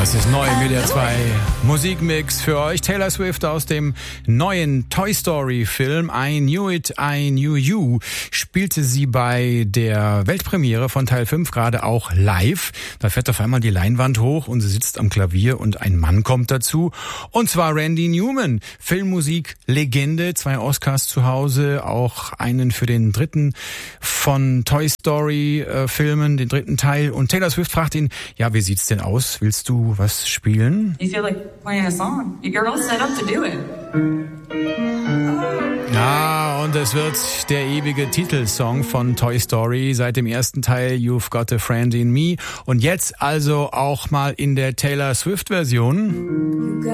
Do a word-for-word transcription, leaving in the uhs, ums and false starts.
Das ist neu im W D R zwei Musikmix für euch. Taylor Swift aus dem neuen Toy Story Film I Knew It, I Knew You spielte sie bei der Weltpremiere von Teil fünf gerade auch live. Da fährt auf einmal die Leinwand hoch und sie sitzt am Klavier und ein Mann kommt dazu. Und zwar Randy Newman, Filmmusik-Legende, zwei Oscars zu Hause, auch einen für den dritten von Toy Story äh, Filmen, den dritten Teil. Und Taylor Swift fragt ihn, ja, wie sieht's denn aus? Willst du was spielen? You feel like playing a song. You're all set up to do it. Ja, und es wird der ewige Titelsong von Toy Story seit dem ersten Teil You've Got a Friend in Me. Und jetzt also auch mal in der Taylor Swift Version.